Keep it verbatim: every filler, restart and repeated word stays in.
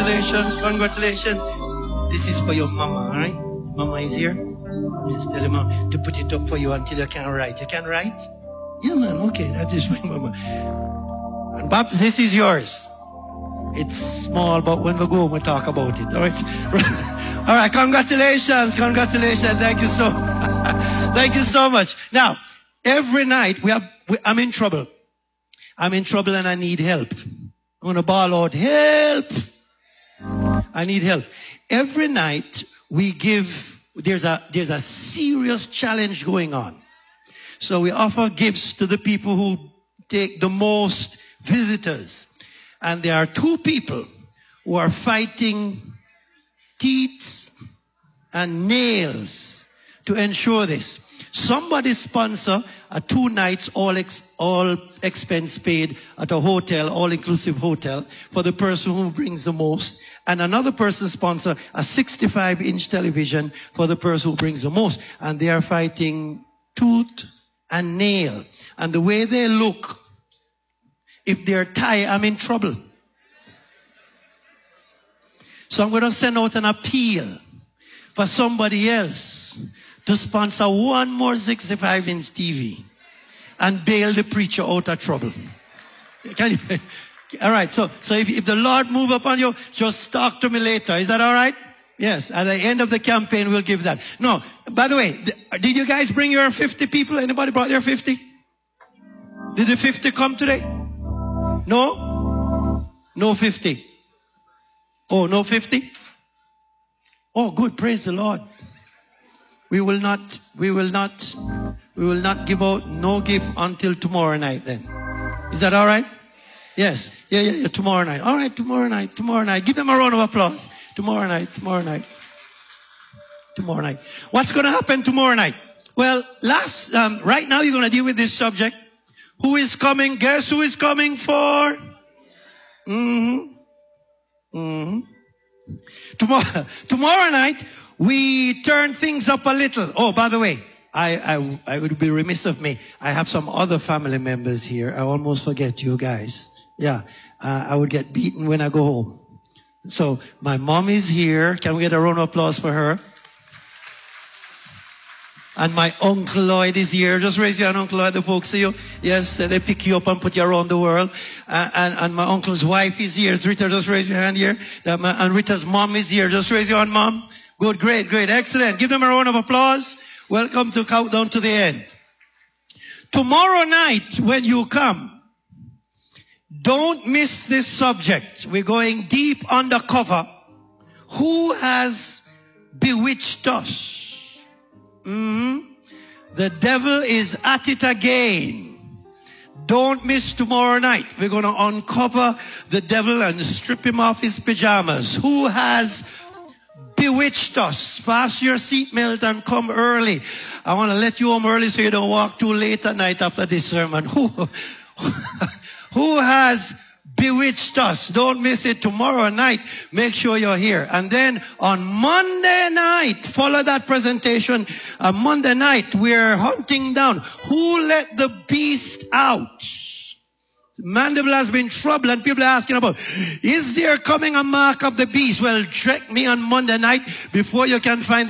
congratulations, congratulations. This is for your mama, all right? Mama is here. Yes, tell your mom to put it up for you until you can write. You can write? Yeah, man, okay, that is for your mama. And Bob, this is yours. It's small, but when we go home, we'll talk about it, all right? All right, congratulations, congratulations. Thank you so Thank you so much. Now, every night, we have, we, I'm in trouble. I'm in trouble and I need help. I'm going to bawl out, help. I need help. Every night we give, there's a, there's a serious challenge going on. So we offer gifts to the people who take the most visitors. And there are two people who are fighting teeth and nails to ensure this. Somebody sponsor a two nights all ex, all expense paid at a hotel, all-inclusive hotel for the person who brings the most. And another person sponsor a sixty-five inch television for the person who brings the most. And they are fighting tooth and nail. And the way they look, if they're tired, I'm in trouble. So I'm going to send out an appeal for somebody else to sponsor one more sixty-five inch T V and bail the preacher out of trouble. Can you? All right. So, so if, if the Lord move upon you, just talk to me later. Is that all right? Yes. At the end of the campaign, we'll give that. No. By the way, th- did you guys bring your fifty people? Anybody brought their fifty? Did the fifty come today? No? No fifty. Oh, no fifty? Oh, good. Praise the Lord. We will not, we will not, we will not give out no gift until tomorrow night then. Is that all right? Yes. Yeah, yeah, yeah, tomorrow night. All right, tomorrow night, tomorrow night. Give them a round of applause. Tomorrow night, tomorrow night. Tomorrow night. What's going to happen tomorrow night? Well, last, um, right now you're going to deal with this subject. Who is coming? Guess who is coming for? Mm-hmm. Mm-hmm. Tomorrow, tomorrow night, we turn things up a little. Oh, by the way, I, I, I would be remiss of me. I have some other family members here. I almost forget you guys. Yeah, uh, I would get beaten when I go home. So my mom is here. Can we get a round of applause for her? And my Uncle Lloyd is here. Just raise your hand, Uncle Lloyd. The folks see you. Yes, they pick you up and put you around the world. Uh, and, and my uncle's wife is here. Rita, just raise your hand here. And Rita's mom is here. Just raise your hand, Mom. Good, great, great, excellent. Give them a round of applause. Welcome to Countdown to the End. Tomorrow night, when you come, don't miss this subject. We're going deep undercover. Who has bewitched us? Mm-hmm. The devil is at it again. Don't miss tomorrow night. We're going to uncover the devil and strip him off his pajamas. Who has bewitched us? Fasten your seatbelt and come early. I want to let you home early so you don't walk too late at night after this sermon. Who, who has bewitched us? Don't miss it tomorrow night. Make sure you're here. And then on Monday night, follow that presentation. On Monday night, we're hunting down who let the beast out. Mandeville has been troubled and people are asking about, is there coming a mark of the beast? Well, check me on Monday night before you can find